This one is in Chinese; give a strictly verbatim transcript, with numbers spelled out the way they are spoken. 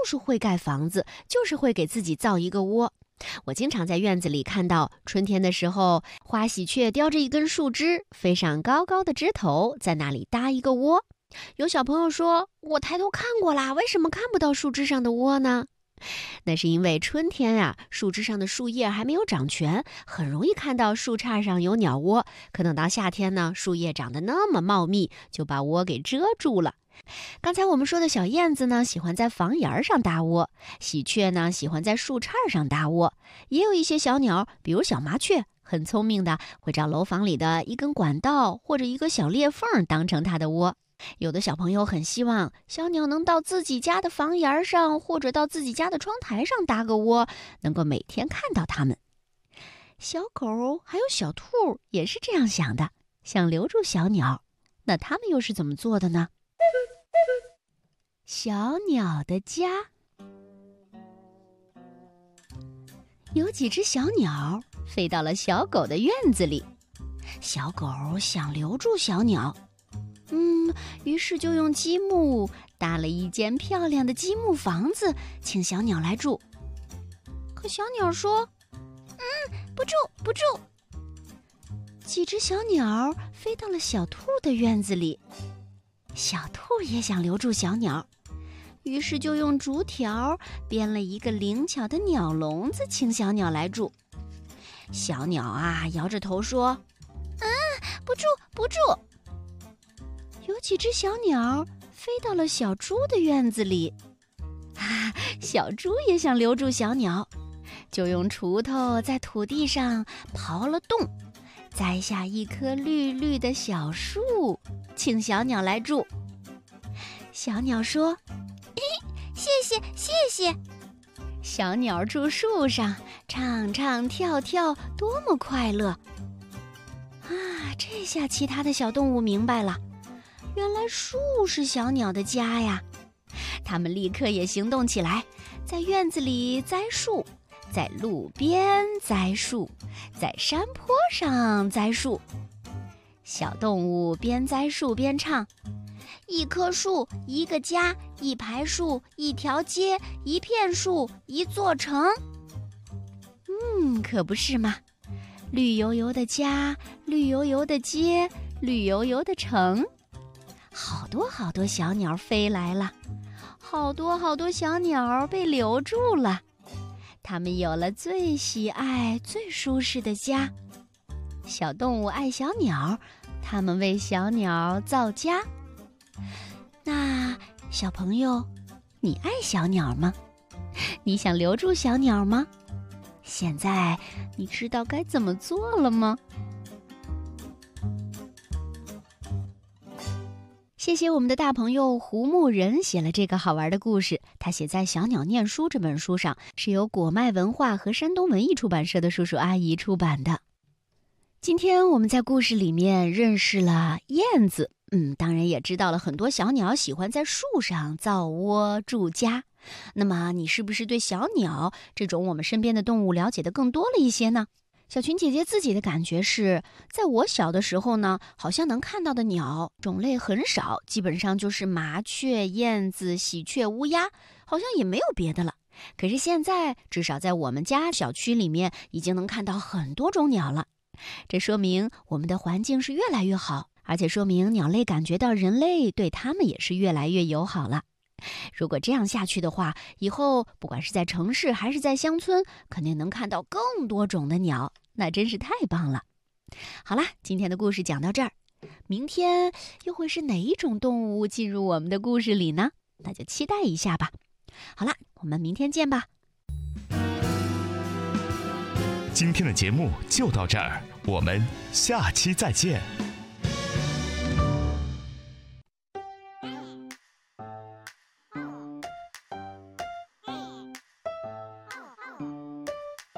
就是会盖房子，就是会给自己造一个窝。我经常在院子里看到，春天的时候，花喜鹊叼着一根树枝，飞上高高的枝头，在那里搭一个窝。有小朋友说，我抬头看过啦，为什么看不到树枝上的窝呢？那是因为春天啊，树枝上的树叶还没有长全，很容易看到树杈上有鸟窝。可等到夏天呢，树叶长得那么茂密，就把窝给遮住了。刚才我们说的小燕子呢，喜欢在房檐上搭窝；喜鹊呢，喜欢在树杈上搭窝。也有一些小鸟，比如小麻雀，很聪明的，会找楼房里的一根管道或者一个小裂缝当成它的窝。有的小朋友很希望小鸟能到自己家的房檐上，或者到自己家的窗台上搭个窝，能够每天看到它们。小狗还有小兔也是这样想的，想留住小鸟。那它们又是怎么做的呢？小鸟的家。有几只小鸟飞到了小狗的院子里，小狗想留住小鸟，嗯，于是就用积木搭了一间漂亮的积木房子，请小鸟来住。可小鸟说，嗯，不住不住。几只小鸟飞到了小兔的院子里，小兔也想留住小鸟，于是就用竹条编了一个灵巧的鸟笼子，请小鸟来住。小鸟啊，摇着头说，嗯，不住不住。有几只小鸟飞到了小猪的院子里，啊，小猪也想留住小鸟，就用锄头在土地上刨了洞，栽下一棵绿绿的小树，请小鸟来住。小鸟说，谢谢谢谢。小鸟住树上，唱唱跳跳，多么快乐啊！这下其他的小动物明白了，原来树是小鸟的家呀。它们立刻也行动起来，在院子里栽树，在路边栽树，在山坡上栽树。小动物边栽树边唱，一棵树一个家，一排树一条街，一片树一座城。嗯，可不是嘛，绿油油的家，绿油油的街，绿油油的城。好多好多小鸟飞来了，好多好多小鸟被留住了，它们有了最喜爱最舒适的家。小动物爱小鸟，它们为小鸟造家。那小朋友，你爱小鸟吗？你想留住小鸟吗？现在你知道该怎么做了吗？谢谢我们的大朋友胡牧人写了这个好玩的故事，他写在《小鸟念书》这本书上，是由果麦文化和山东文艺出版社的叔叔阿姨出版的。今天我们在故事里面认识了燕子，嗯，当然也知道了很多小鸟喜欢在树上造窝住家。那么你是不是对小鸟这种我们身边的动物了解的更多了一些呢？小群姐姐自己的感觉是，在我小的时候呢，好像能看到的鸟种类很少，基本上就是麻雀、燕子、喜鹊、乌鸦，好像也没有别的了。可是现在，至少在我们家小区里面，已经能看到很多种鸟了。这说明我们的环境是越来越好，而且说明鸟类感觉到人类对它们也是越来越友好了。如果这样下去的话，以后不管是在城市还是在乡村，肯定能看到更多种的鸟，那真是太棒了。好啦，今天的故事讲到这儿，明天又会是哪一种动物进入我们的故事里呢？那就期待一下吧。好啦，我们明天见吧。 今天的节目就到这儿，我们下期再见。